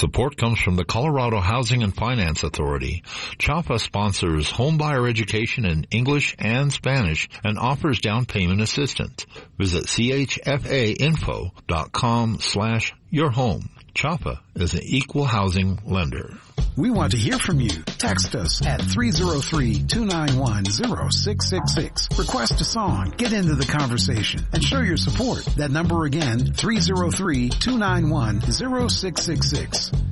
Support comes from the Colorado Housing and Finance Authority. CHAPA sponsors homebuyer education in English and Spanish and offers down payment assistance. Visit chfainfo.com/yourhome. CHAPA is an equal housing lender. We want to hear from you. Text us at 303-291-0666. Request a song, get into the conversation, and show your support. That number again, 303-291-0666.